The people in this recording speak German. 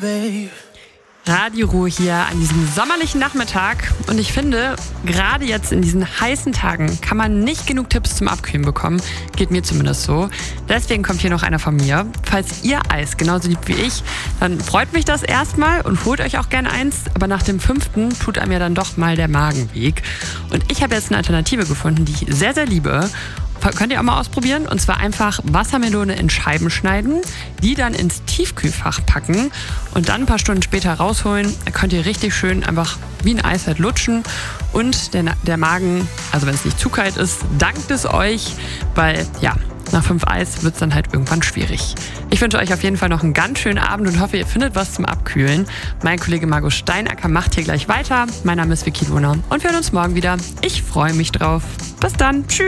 babe. Radio Ruhe hier an diesem sommerlichen Nachmittag. Und ich finde, gerade jetzt in diesen heißen Tagen kann man nicht genug Tipps zum Abkühlen bekommen. Geht mir zumindest so. Deswegen kommt hier noch einer von mir. Falls ihr Eis genauso liebt wie ich, dann freut mich das erstmal und holt euch auch gerne eins. Aber nach dem 5. tut einem ja dann doch mal der Magen weh. Und ich habe jetzt eine Alternative gefunden, die ich sehr, sehr liebe. Könnt ihr auch mal ausprobieren. Und zwar einfach Wassermelone in Scheiben schneiden, die dann ins Tiefkühlfach packen und dann ein paar Stunden später rausholen. Da könnt ihr richtig schön einfach wie ein Eis halt lutschen. Und der Magen, also wenn es nicht zu kalt ist, dankt es euch, weil ja, nach 5 Eis wird es dann halt irgendwann schwierig. Ich wünsche euch auf jeden Fall noch einen ganz schönen Abend und hoffe, ihr findet was zum Abkühlen. Mein Kollege Markus Steinacker macht hier gleich weiter. Mein Name ist Vicky Lohner und wir hören uns morgen wieder. Ich freue mich drauf. Bis dann. Tschüss.